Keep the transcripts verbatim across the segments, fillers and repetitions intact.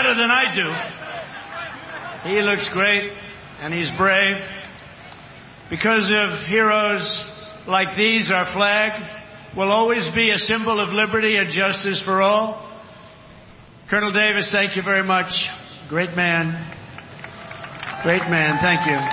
better than I do. He looks great, and he's brave. Because of heroes like these, our flag will always be a symbol of liberty and justice for all. Colonel Davis, thank you very much. Great man. Great man. Thank you.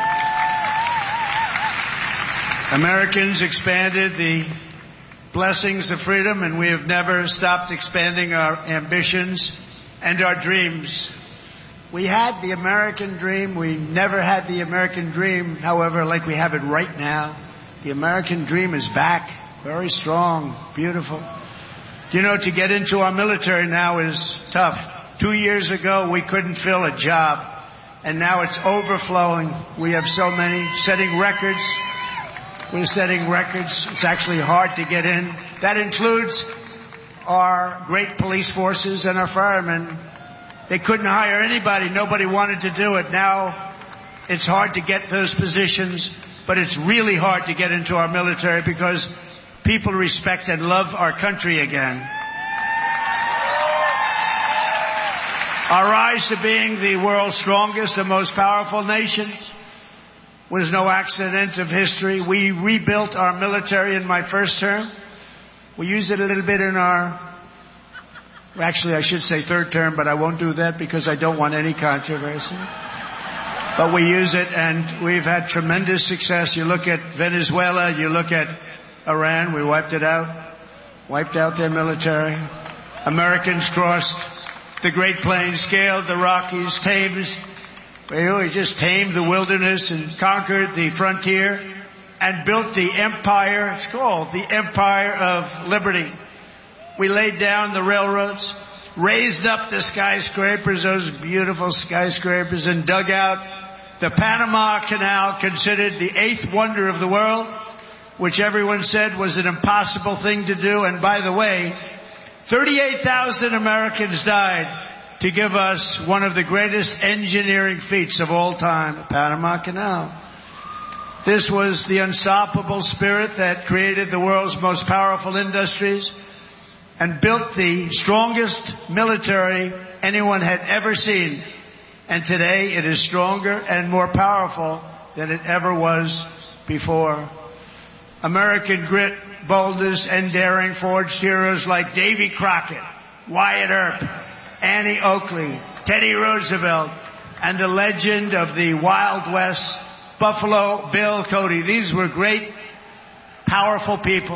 Americans expanded the blessings of freedom, and we have never stopped expanding our ambitions and our dreams. We had the American dream. We never had the American dream, however, like we have it right now. The American dream is back, very strong, beautiful. You know, to get into our military now is tough. Two years ago, we couldn't fill a job, and now it's overflowing. We have so many, setting records. We're setting records. It's actually hard to get in. That includes our great police forces and our firemen. They couldn't hire anybody. Nobody wanted to do it. Now it's hard to get those positions, but it's really hard to get into our military because people respect and love our country again. Our rise to being the world's strongest and most powerful nation was no accident of history. We rebuilt our military in my first term. We used it a little bit in our, actually I should say third term, but I won't do that because I don't want any controversy. But we use it, and we've had tremendous success. You look at Venezuela, you look at Iran, we wiped it out, wiped out their military. Americans crossed the Great Plains, scaled the Rockies, tamed, we just tamed the wilderness and conquered the frontier and built the empire. It's called the Empire of Liberty. We laid down the railroads, raised up the skyscrapers, those beautiful skyscrapers, and dug out the Panama Canal, considered the eighth wonder of the world, which everyone said was an impossible thing to do. And by the way, thirty-eight thousand Americans died to give us one of the greatest engineering feats of all time, the Panama Canal. This was the unstoppable spirit that created the world's most powerful industries and built the strongest military anyone had ever seen. And today it is stronger and more powerful than it ever was before. American grit, boldness, and daring forged heroes like Davy Crockett, Wyatt Earp, Annie Oakley, Teddy Roosevelt, and the legend of the Wild West, Buffalo Bill Cody. These were great, powerful people.